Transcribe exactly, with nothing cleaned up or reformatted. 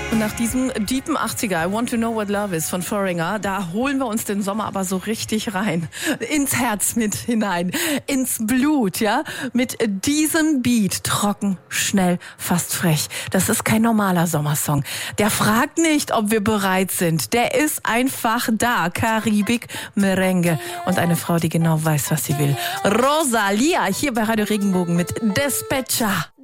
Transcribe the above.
Und nach diesem deepen achtziger I Want to Know What Love Is von Foreigner, da holen wir uns den Sommer aber so richtig rein. Ins Herz mit hinein, ins Blut, ja. Mit diesem Beat, trocken, schnell, fast frech. Das ist kein normaler Sommersong. Der fragt nicht, ob wir bereit sind. Der ist einfach da. Karibik, Merengue und eine Frau, die genau weiß, was sie will. Rosalia, hier bei Radio Regenbogen mit Despecha.